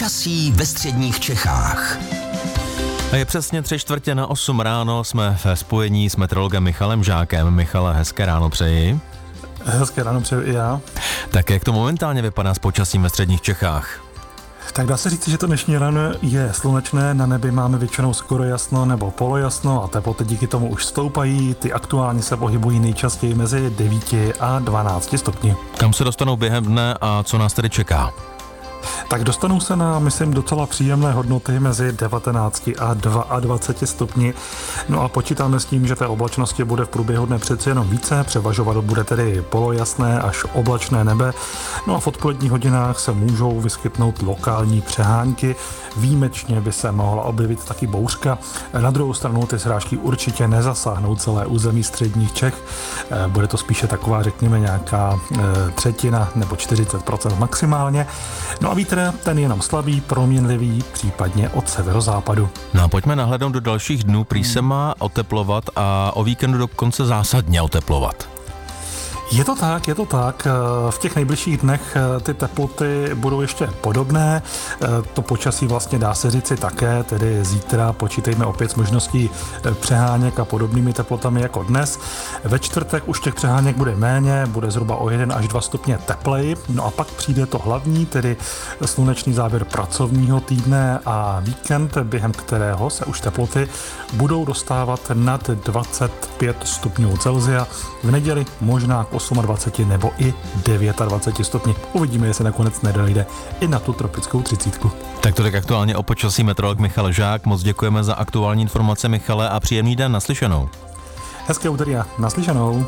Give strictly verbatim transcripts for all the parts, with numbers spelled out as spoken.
Počasí ve středních Čechách. A je přesně tři čtvrtě na osm ráno, jsme ve spojení s meteorologem Michalem Žákem. Michale, hezké ráno přeji. Hezké ráno přeji i já. Tak jak to momentálně vypadá s počasím ve středních Čechách? Tak dá se říct, že to dnešní ráno je slunečné, na nebi máme většinou skoro jasno nebo polojasno a teploty díky tomu už stoupají, ty aktuálně se pohybují nejčastěji mezi devíti a dvanácti stupni. Kam se dostanou během dne a co nás tedy čeká? Tak dostanou se na, myslím, docela příjemné hodnoty mezi devatenácti a dvaceti dvěma stupni. No a počítáme s tím, že té oblačnosti bude v průběhu dne přeci jenom více, převažovat bude tedy polojasné až oblačné nebe. No a v odpoledních hodinách se můžou vyskytnout lokální přehánky. Výjimečně by se mohla objevit taky bouřka. Na druhou stranu ty srážky určitě nezasáhnou celé území středních Čech. Bude to spíše taková, řekněme, nějaká třetina nebo čtyřicet procent maximálně. No a vítr, ten jenom slabý, proměnlivý, případně od severozápadu. No a pojďme nahlédnout do dalších dnů. Prý se má oteplovat a o víkendu dokonce zásadně oteplovat. Je to tak, je to tak. V těch nejbližších dnech ty teploty budou ještě podobné. To počasí vlastně dá se říci také, tedy zítra počítejme opět s možností přeháněk a podobnými teplotami jako dnes. Ve čtvrtek už těch přeháněk bude méně, bude zhruba o jeden až dva stupně tepleji. No a pak přijde to hlavní, tedy slunečný závěr pracovního týdne a víkend, během kterého se už teploty budou dostávat nad dvacet pět stupňů Celsia. V neděli možná k dvaceti osmi nebo i dvaceti devíti stupni. Uvidíme, jestli nakonec nedojde i na tu tropickou třicítku. Tak to tak aktuálně o počasí meteorolog Michal Žák. Moc děkujeme za aktuální informace, Michale, a příjemný den, naslyšenou. Hezké úterý a naslyšenou.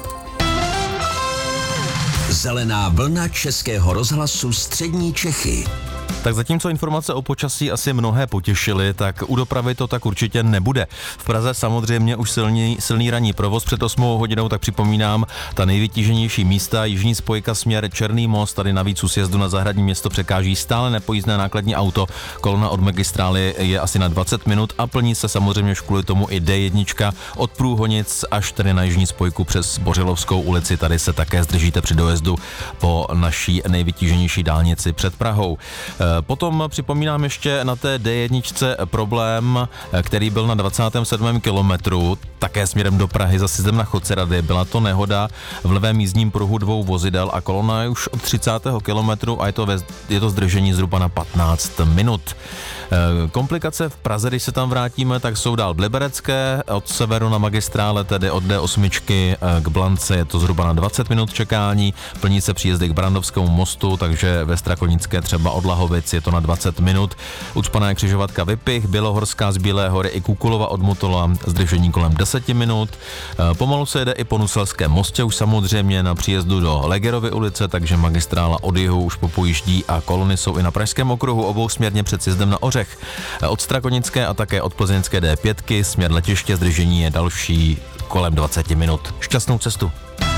Zelená vlna Českého rozhlasu Střední Čechy. Tak zatímco informace o počasí asi mnohé potěšily, tak u dopravy to tak určitě nebude. V Praze samozřejmě už silný, silný ranní provoz před osmou hodinou, tak připomínám, ta nejvytíženější místa, jižní spojka směr Černý most, tady navíc u sjezdu na Zahradní město překáží stále nepojízdné nákladní auto, kolona od magistrály je asi na dvacet minut a plní se samozřejmě už kvůli tomu i dé jedna od Průhonic až tedy na jižní spojku přes Bořilovskou ulici, tady se také zdržíte při dojezdu po naší nejvytíženější dálnici před Prahou. Potom připomínám ještě na té dé jedna problém, který byl na dvacátém sedmém kilometru, také směrem do Prahy za sjezdem na Chodcerady. Byla to nehoda v levém jízdním pruhu dvou vozidel a kolona je už od třicátého kilometru a je to, ve, je to zdržení zhruba na patnáct minut. Komplikace v Praze, když se tam vrátíme, tak jsou dál v Liberecké, od severu na magistrále, tedy od dé osm k Blance je to zhruba na dvacet minut čekání, plní se příjezdy k Brandovskému mostu, takže ve Strakonické třeba od Lahovic je to na dvacet minut. Ucpaná je křižovatka Vypich, Bělohorská z Bílé hory i Kukulova od Motola, zdržení kolem deset minut. Pomalu se jede i po Nuselském mostě, už samozřejmě na příjezdu do Legerovy ulice, takže magistrála od jihu už popojíždí a kolony jsou i na Pražském okruhu obousměrně před sjezdem na Ořech. Od Strakonické a také od Plzeňské dé pět, směr letiště, zdržení je další kolem dvacet minut. Šťastnou cestu.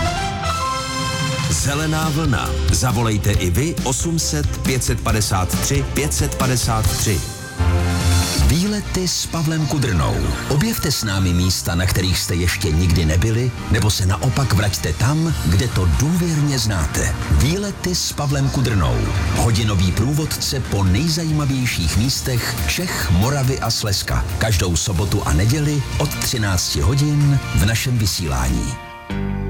Zelená vlna. Zavolejte i vy osm set pět padesát tři pět padesát tři. Výlety s Pavlem Kudrnou. Objevte s námi místa, na kterých jste ještě nikdy nebyli, nebo se naopak vraťte tam, kde to důvěrně znáte. Výlety s Pavlem Kudrnou. Hodinový průvodce po nejzajímavějších místech Čech, Moravy a Slezska. Každou sobotu a neděli od třinácti hodin v našem vysílání.